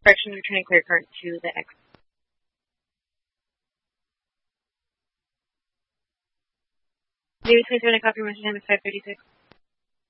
Corrections, returning clear current to the X. David 27, I copy, message time is 5:36.